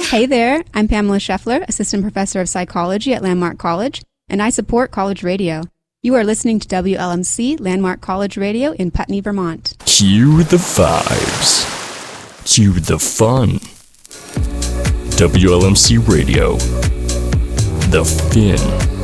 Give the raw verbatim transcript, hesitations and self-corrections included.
Hey there, I'm Pamela Scheffler, Assistant Professor of Psychology at Landmark College, and I support college radio. You are listening to W L M C Landmark College Radio in Putney, Vermont. Cue the vibes. Cue the fun. W L M C Radio. The Fin.